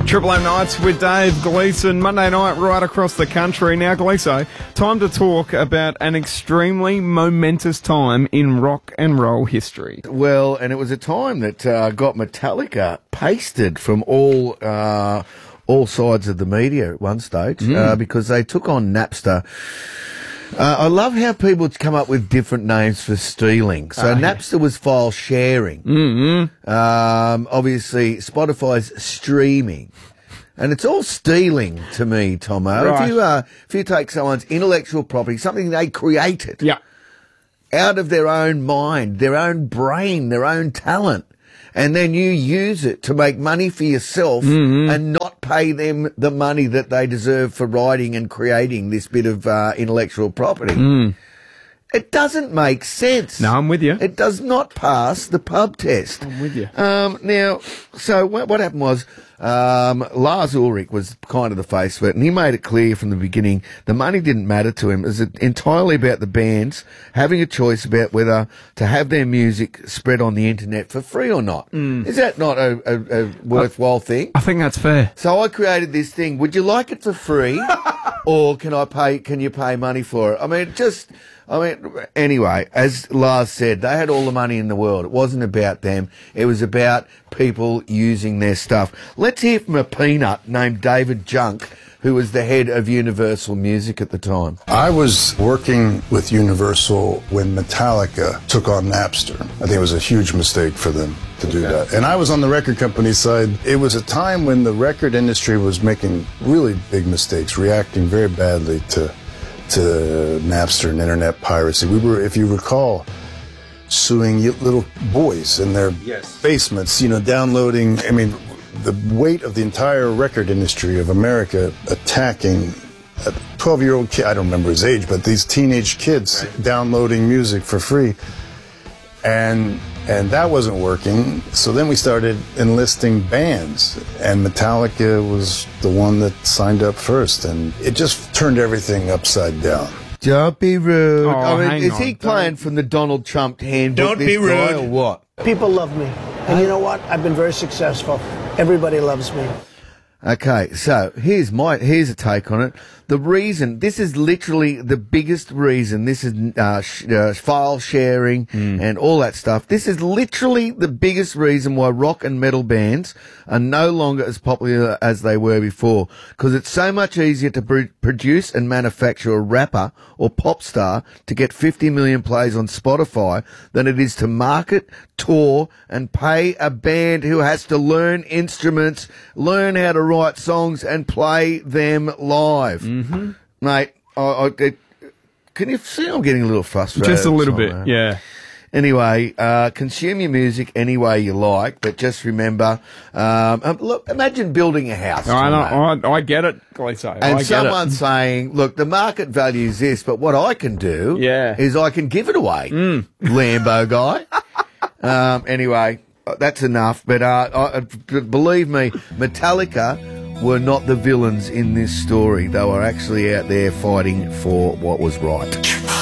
Triple M Nights with Dave Gleeson, Monday night right across the country. Now, Gleeso, time to talk about an extremely momentous time in rock and roll history. Well, and it was a time that got Metallica pasted from all sides of the media at one stage because they took on Napster. I love how people come up with different names for stealing. So Napster was file sharing. Obviously, Spotify's streaming. And it's all stealing to me, Tomo. Right. If you take someone's intellectual property, something they created, out of their own mind, their own brain, their own talent, and then you use it to make money for yourself and not pay them the money that they deserve for writing and creating this bit of intellectual property. It doesn't make sense. No, I'm with you. It does not pass the pub test. I'm with you. Now, so what happened was Lars Ulrich was kind of the face of it, and he made it clear from the beginning the money didn't matter to him. It was entirely about the bands having a choice about whether to have their music spread on the internet for free or not. Is that not a worthwhile thing? I think that's fair. So I created this thing. Would you like it for free, or can you pay money for it? Anyway, as Lars said, they had all the money in the world. It wasn't about them. It was about people using their stuff. Let's hear from a peanut named David Junk, who was the head of Universal Music at the time. I was working with Universal when Metallica took on Napster. I think it was a huge mistake for them to do that. And I was on the record company side. It was a time when the record industry was making really big mistakes, reacting very badly to Napster and internet piracy. We were, if you recall, suing little boys in their basements, downloading. I mean, the weight of the entire record industry of America attacking a 12-year-old kid, I don't remember his age, but these teenage kids downloading music for free. And that wasn't working. So then we started enlisting bands, and Metallica was the one that signed up first, and it just turned everything upside down. Don't be rude. Oh, is he playing from the Donald Trump handbook? Don't be rude. Or what? People love me. And you know what? I've been very successful. Everybody loves me. Okay, so here's a take on it. The reason, this is literally the biggest reason, this is file sharing and all that stuff. This is literally the biggest reason why rock and metal bands are no longer as popular as they were before. Because it's so much easier to produce and manufacture a rapper or pop star to get 50 million plays on Spotify than it is to market, tour, and pay a band who has to learn instruments, learn how to write songs, and play them live. Mate, can you see I'm getting a little frustrated? Just a little bit, yeah. Anyway, consume your music any way you like, but just remember, look, imagine building a house. I get it, Gleeso. And someone saying, look, the market value is this, but what I can do is I can give it away, Lambo guy. Anyway, that's enough, but believe me, Metallica were not the villains in this story. They were actually out there fighting for what was right.